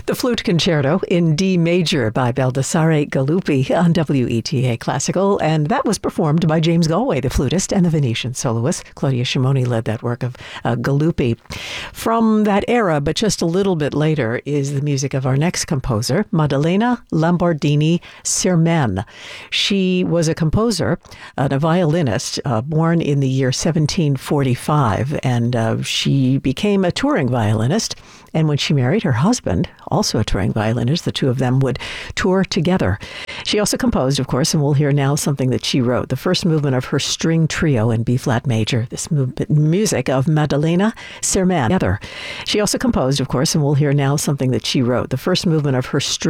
The Flute Concerto in D major by Baldassare Galuppi on WETA Classical, and that was performed by James Galway, the flutist, and the Venetian soloist. Claudia Shimoni led that work of Galuppi. From that era, but just a little bit later, is the music of our next composer, Maddalena Lombardini Sirmen. She was a composer and a violinist, born in the year 1745, and she became a touring violinist. And when she married her husband, also a touring violinist, the two of them would tour together. She also composed, of course, and we'll hear now something that she wrote, the first movement of her string trio in B-flat major, this music of Maddalena Sirmen. She also composed, of course, and we'll hear now something that she wrote, the first movement of her string